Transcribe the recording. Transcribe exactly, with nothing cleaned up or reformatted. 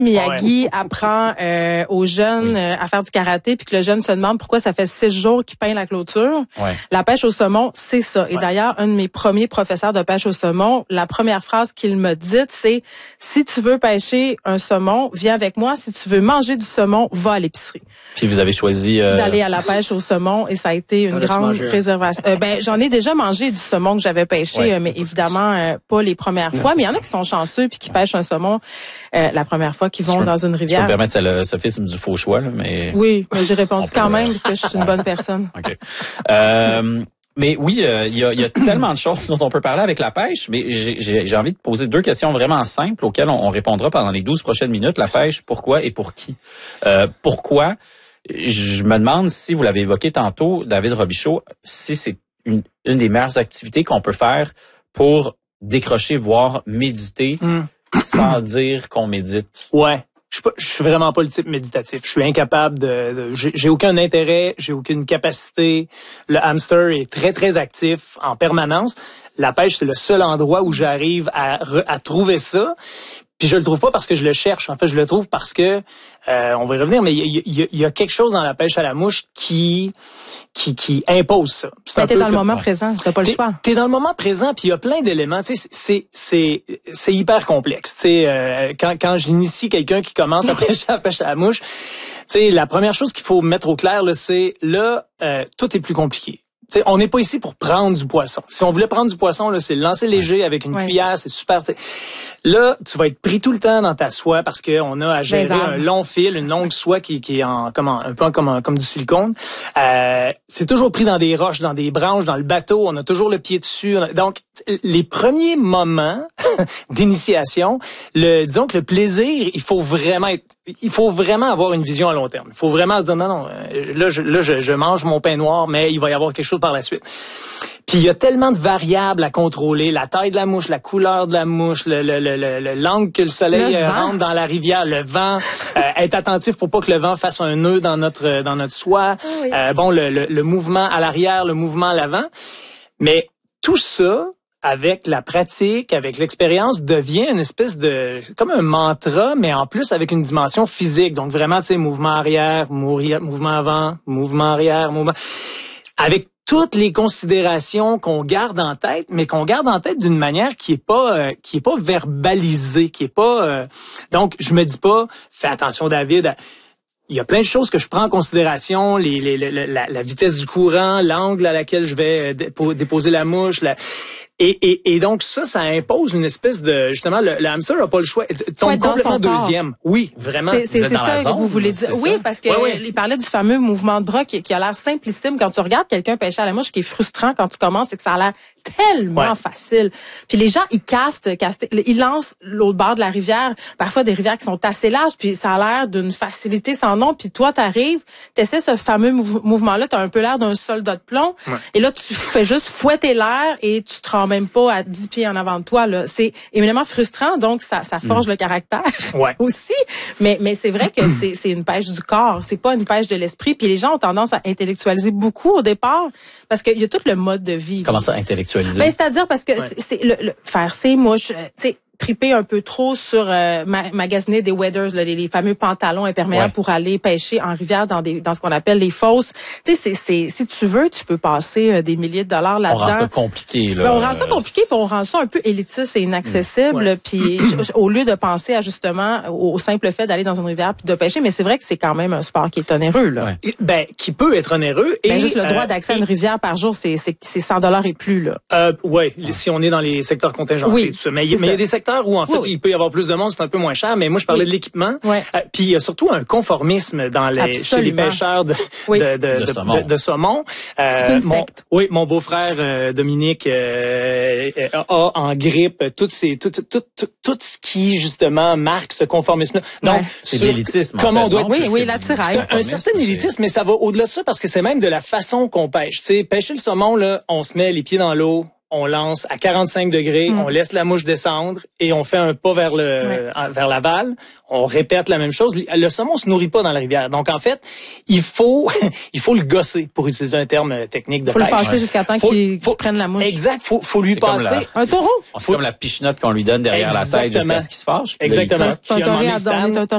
Miyagi ouais. apprend euh, aux jeunes oui. euh, à faire du karaté, puis que le jeune se demande pourquoi ça fait six jours qu'il peint la clôture. Ouais. La pêche au saumon, c'est ça. Et ouais. d'ailleurs, un de mes premiers professeurs de pêche au saumon, la première phrase qu'il m'a dite, c'est « Si tu veux pêcher un saumon, viens avec moi. Si tu veux manger du saumon, va à l'épicerie. » Puis vous avez choisi... Euh... d'aller à la pêche au saumon, et ça a été une grande réservation. Euh, ben, j'en ai déjà mangé du saumon que j'avais pêché, ouais. euh, mais évidemment, euh, pas les premières fois. Mais il y en a qui sont chanceux puis qui pêchent un saumon euh, la première fois qu'ils vont je dans une rivière. Je peux me permettre le sophisme du faux choix, là, mais... Oui, mais j'ai répondu quand même parce que je suis une bonne personne. OK. Euh, mais oui, il euh, y, a, y a tellement de choses dont on peut parler avec la pêche, mais j'ai, j'ai, j'ai envie de poser deux questions vraiment simples auxquelles on, on répondra pendant les douze prochaines minutes. La pêche, pourquoi et pour qui? Euh, pourquoi? Je me demande si, vous l'avez évoqué tantôt, David Robichaud, si c'est une, une des meilleures activités qu'on peut faire pour décrocher, voire méditer, mm. sans dire qu'on médite. Ouais. Je suis, pas, je suis vraiment pas le type méditatif. Je suis incapable de... de j'ai, j'ai aucun intérêt, j'ai aucune capacité. Le hamster est très, très actif en permanence. La pêche, c'est le seul endroit où j'arrive à, à trouver ça. Puis je le trouve pas parce que je le cherche. En fait, je le trouve parce que, euh, on va y revenir, mais il y, y, y a quelque chose dans la pêche à la mouche qui qui, qui impose ça. C'est t'es dans comme, le moment ouais. présent, t'as pas le choix. T'es dans le moment présent, puis il y a plein d'éléments. Tu sais, c'est c'est c'est hyper complexe. Tu sais, euh, quand quand j'initie quelqu'un qui commence à pêcher à la pêche à la mouche, tu sais, la première chose qu'il faut mettre au clair, là, c'est là, euh, tout est plus compliqué. T'sais, on n'est pas ici pour prendre du poisson. Si on voulait prendre du poisson, là, c'est le lancer léger avec une ouais. cuillère, c'est super. T'sais. Là, tu vas être pris tout le temps dans ta soie parce que on a à gérer un long fil, une longue soie qui, qui est en, comme en, un peu comme, comme du silicone. Euh, c'est toujours pris dans des roches, dans des branches, dans le bateau. On a toujours le pied dessus. Donc, les premiers moments d'initiation, le, disons que le plaisir, il faut vraiment être, il faut vraiment avoir une vision à long terme. Il faut vraiment se dire non, non, là, je, là, je, je mange mon pain noir, mais il va y avoir quelque chose par la suite. Puis il y a tellement de variables à contrôler, la taille de la mouche, la couleur de la mouche, le, le, le, le l'angle que le soleil le rentre dans la rivière, le vent, euh, être attentif pour pas que le vent fasse un nœud dans notre dans notre soie. Oui. Euh, bon, le, le, le mouvement à l'arrière, le mouvement à l'avant. Mais tout ça, avec la pratique, avec l'expérience, devient une espèce de... comme un mantra, mais en plus avec une dimension physique. Donc vraiment, tu sais, mouvement arrière, mouvement avant, mouvement arrière, mouvement... Avec toutes les considérations qu'on garde en tête, mais qu'on garde en tête d'une manière qui est pas euh, qui est pas verbalisée, qui est pas... Euh... Donc, je me dis pas, fais attention, David... À... Il y a plein de choses que je prends en considération, les, les, les, la, la vitesse du courant, l'angle à laquelle je vais déposer la mouche. La... Et, et, et donc ça, ça impose une espèce de... Justement, le, le hamster n'a pas le choix. Il tombe complètement deuxième. Oui, vraiment. C'est, c'est, c'est ça que zone, vous voulez dire. Oui, parce que ouais, ouais. il parlait du fameux mouvement de bras qui, qui a l'air simplissime. Quand tu regardes quelqu'un pêcher à la mouche, qui est frustrant quand tu commences, c'est que ça a l'air tellement ouais. facile. Puis les gens, ils castent, castent, ils lancent l'autre bord de la rivière, parfois des rivières qui sont assez larges, puis ça a l'air d'une facilité sans nom. Puis toi, t'arrives, t'essaies ce fameux mou- mouvement-là, t'as un peu l'air d'un soldat de plomb, ouais. et là, tu fais juste fouetter l'air et tu te rends même pas à dix pieds en avant de toi. Là. C'est éminemment frustrant, donc ça, ça forge mmh. le caractère ouais. aussi. Mais, mais c'est vrai que c'est, c'est une pêche du corps, c'est pas une pêche de l'esprit. Puis les gens ont tendance à intellectualiser beaucoup au départ, parce qu'il y a tout le mode de vie. Comment ça, intellectualiser? Ben, c'est-à-dire parce que ouais. c'est, c'est le, le, faire ses mouches, tu sais, triper un peu trop sur euh, ma- magasiner des waders, là, les, les fameux pantalons imperméables ouais. pour aller pêcher en rivière dans des dans ce qu'on appelle les fosses. Tu sais, c'est, c'est si tu veux, tu peux passer euh, des milliers de dollars là-dedans. On rend ça compliqué là. Ben, on rend ça compliqué, puis on rend ça un peu élitiste et inaccessible. Ouais. Puis au lieu de penser à justement au, au simple fait d'aller dans une rivière puis de pêcher, mais c'est vrai que c'est quand même un sport qui est onéreux là. Ouais. Ben qui peut être onéreux. Ben, et juste le droit euh, d'accès et... à une rivière par jour, c'est c'est c'est cent dollars et plus là. Euh, ouais, ouais, si on est dans les secteurs contingentés, oui, tout ça. Mais il y a des secteurs où en fait oui, oui. il peut y avoir plus de monde, c'est un peu moins cher, mais moi je parlais oui. de l'équipement. Ouais. Euh, puis il y a surtout un conformisme dans les chez les pêcheurs de oui. de, de, de, de saumon. De, de saumon. Euh, c'est une mon, secte. Oui, mon beau-frère euh, Dominique euh, a en grippe toutes ces tout, tout, tout, tout, tout ce qui justement marque ce conformisme. Donc ouais. c'est sur, l'élitisme. Comment en fait, on doit non? Oui, oui, l'attirail. Un, un certain élitisme, mais ça va au-delà de ça parce que c'est même de la façon qu'on pêche. Tu sais, pêcher le saumon là, on se met les pieds dans l'eau. On lance à quarante-cinq degrés, mmh. on laisse la mouche descendre et on fait un pas vers le ouais. vers l'aval. On répète la même chose. Le saumon se nourrit pas dans la rivière. Donc, en fait, il faut il faut le gosser, pour utiliser un terme technique de faut pêche. Faut le fâcher jusqu'à temps faut, qu'il, faut, qu'il prenne la mouche. Exact. Faut, faut lui c'est passer. La, un taureau. C'est faut, comme la pichenotte qu'on lui donne derrière Exactement. la tête jusqu'à ce qu'il se fâche. Exactement. Puis, un